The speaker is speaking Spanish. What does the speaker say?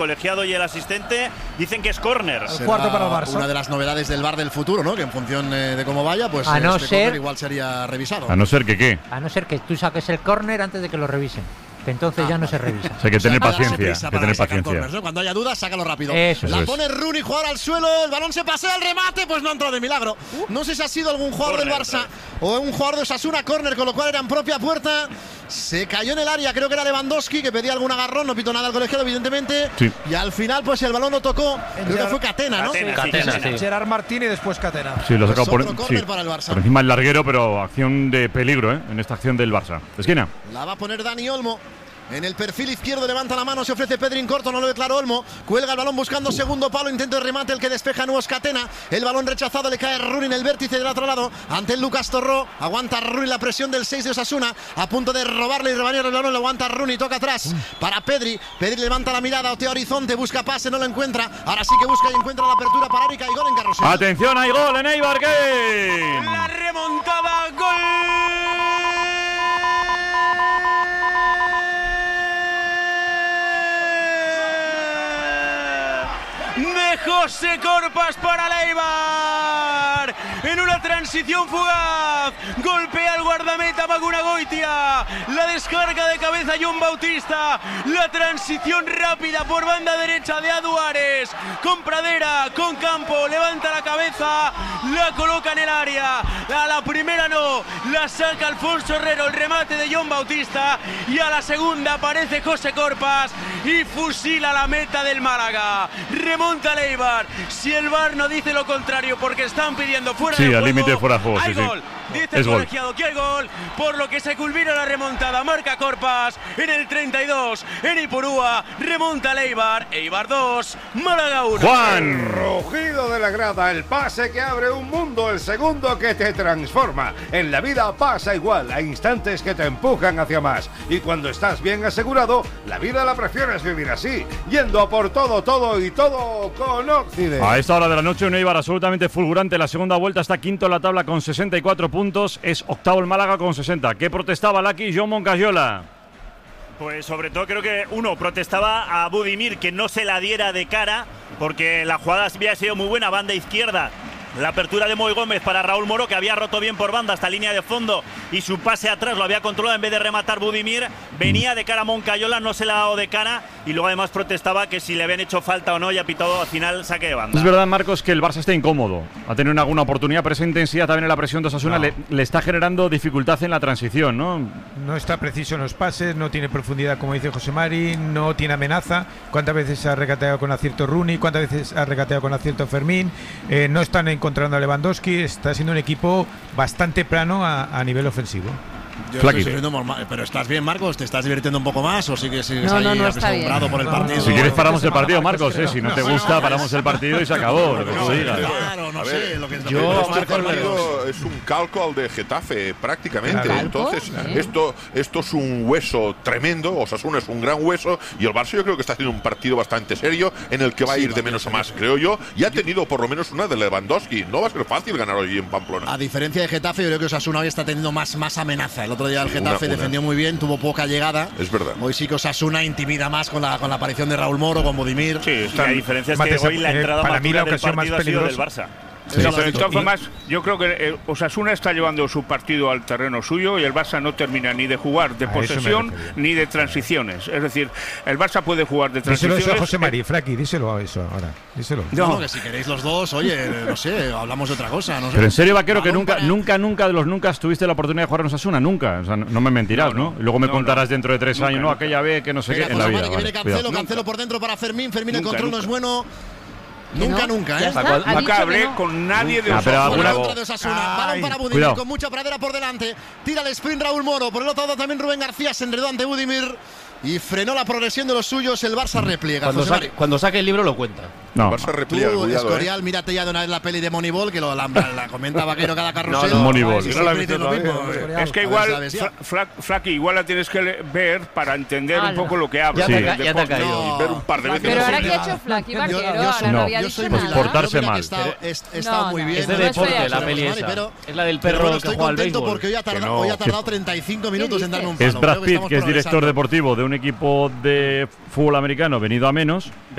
colegiado y el asistente dicen que es córner. El cuarto para el Barça. Una de las novedades del VAR del futuro, ¿no? Que en función de cómo vaya, pues a no ser, igual sería revisado. A no ser que ¿qué? A no ser que tú saques el córner antes de que lo revisen. Que entonces ya no se revisa. O sea, que tener paciencia. Que tener paciencia. Corners, ¿no? Cuando haya dudas, sácalo rápido. Eso la es. pone Rooney, jugador al suelo, el balón se pasea, el remate, pues no ha entrado de milagro. No sé si ha sido algún jugador del Barça o un jugador de Osasuna, córner, con lo cual era en propia puerta. Se cayó en el área, creo que era Lewandowski, que pedía algún agarrón, no pitó nada al colegiado, evidentemente. Sí. Y al final, pues el balón no tocó. Creo que fue Catena, ¿no? Catena, sí. Gerard Martín y después Catena. Sí, lo ha Pues sacado por, otro córner para el Barça. por encima del larguero, pero acción de peligro, en esta acción del Barça. Esquina. La va a poner Dani Olmo. En el perfil izquierdo levanta la mano, se ofrece Pedrín corto, no lo ve claro Olmo. Cuelga el balón buscando segundo palo, intento de remate, el que despeja Nuevos Catena. El balón rechazado, le cae Rooney en el vértice del otro lado. Ante el Lucas Torró, aguanta Rooney la presión del 6 de Osasuna. A punto de robarle y rebañar el balón, lo aguanta Rooney, toca atrás para Pedri. Pedri levanta la mirada, otea horizonte, busca pase, no lo encuentra. Ahora sí que busca y encuentra la apertura para Arica y gol en Carrusel. Atención, hay gol en Eibar Game. La remontada, gol. De José Corpas para el Eibar. En una transición fugaz. Golpea al guardameta Maguna Goitia. La descarga de cabeza John Bautista. La transición rápida por banda derecha de Aduares. Con Pradera, con Campo. Levanta la cabeza. La coloca en el área. A la primera no. La saca Alfonso Herrero. El remate de John Bautista. Y a la segunda aparece José Corpas. Y fusila la meta del Málaga. Remonta el Eibar. Si el VAR no dice lo contrario porque están pidiendo fuera de juego. Sí, al límite fuera de juego. Hay Sí, gol. sí. Dice Es el gol. colegiado que hay gol, por lo que se culmina la remontada. Marca Corpas en el 32 en Ipurúa. Remonta el Eibar. Eibar 2, Málaga 1. Juan. Rugido de la grada, el pase que abre un mundo, el segundo que te transforma. En la vida pasa igual, hay instantes que te empujan hacia más. Y cuando estás bien asegurado, la vida la prefieres vivir así, yendo a por todo, todo y todo con Occident. A esta hora de la noche, un Eibar absolutamente fulgurante. La segunda vuelta está quinto en la tabla con 64 puntos. Es octavo el Málaga con 60. ¿Qué protestaba Laki John Moncayola? Pues sobre todo creo que uno protestaba a Budimir que no se la diera de cara, porque la jugada había sido muy buena, banda izquierda. La apertura de Moy Gómez para Raúl Moro, que había roto bien por banda hasta línea de fondo, y su pase atrás lo había controlado en vez de rematar Budimir. Venía de cara a Moncayola, no se la ha dado de cara, y luego además protestaba que si le habían hecho falta o no, y ha pitado al final saque de banda. Es verdad, Marcos, que el Barça está incómodo. Ha tenido alguna oportunidad, pero esa intensidad también en la presión de Osasuna le está generando dificultad en la transición, ¿no? No está preciso en los pases, no tiene profundidad, como dice José Mari, no tiene amenaza. ¿Cuántas veces ha regateado con acierto Rooney? ¿Cuántas veces ha regateado con acierto Fermín? No están encontrando a Lewandowski. Está siendo un equipo bastante plano a nivel ofensivo. Pero estás bien, Marcos, ¿te estás divirtiendo un poco más o sigues ahí asombrado por el partido? Si quieres paramos el partido, Marcos, si no te gusta paramos el partido y se acabó, lo que tú digas. Claro, no sé, lo que este partido es un calco al de Getafe, prácticamente. ¿Calco? Entonces, Sí. esto es un hueso tremendo. Osasuna es un gran hueso y el Barça yo creo que está haciendo un partido bastante serio en el que va a ir de menos a más, creo yo. Y ha tenido por lo menos una de Lewandowski. No va a ser fácil ganar hoy en Pamplona. A diferencia de Getafe, yo creo que Osasuna hoy está teniendo más amenaza. El otro día el Getafe defendió muy bien, tuvo poca llegada. Es verdad. Hoy sí que Osasuna intimida más con la aparición de Raúl Moro, con Budimir. Sí, la diferencia es que hoy la entrada para más mí la dura del ocasión partido más ha sido del peligrosa. Barça. No, pero de todas formas, yo creo que Osasuna está llevando su partido al terreno suyo y el Barça no termina ni de jugar de posesión ni de transiciones. Es decir, el Barça puede jugar de transiciones. Díselo eso a José Mari, Fraki, díselo a eso ahora. Díselo. No, que si queréis los dos, oye, no sé, hablamos de otra cosa. No sé. Pero en serio, Vaquero, que nunca de los nunca tuviste la oportunidad de jugar en Osasuna, nunca. O sea, no me mentirás, ¿no? Y luego me contarás dentro de 3 años, no, aquella vez que no sé qué en la vida. Que viene Cancelo por dentro para Fermín el control no es bueno. Nunca, ¿eh? Nunca hablé con nadie de Osasuna. Balón para Budimir, con mucha pradera por delante. Tira el sprint Raúl Moro. Por el otro lado también Rubén García se enredó ante Budimir y frenó la progresión de los suyos. El Barça repliega. Cuando saque el libro lo cuenta. No. El Barça repliega, Tú, cuidado, Escorial, mírate ya de una vez la peli de Moneyball, que la comenta Vaquero cada carrusel. Moneyball. Y No siempre la he dice visto lo mismo. todavía, Es que A ver igual, si la ves ya. Flaki, igual la tienes que ver para entender un poco lo que habla. Ya te del ha deporte. caído. Ver un par de veces. Pero no ahora sé. que ha hecho Flaky Vaquero, Yo ahora soy- no no, había yo dicho soy nada. muy portarse Mira que mal. Está No, muy no, bien. es de no deporte, estoy la de peli acuerdo, esa. pero- Es la del pero perro bueno, que estoy juega al contento béisbol. porque hoy ha Que no, tardado 35 minutos en darme un Es palo. Brad Creo que Pitt, estamos que es director progresando. deportivo de un equipo de fútbol americano venido a menos.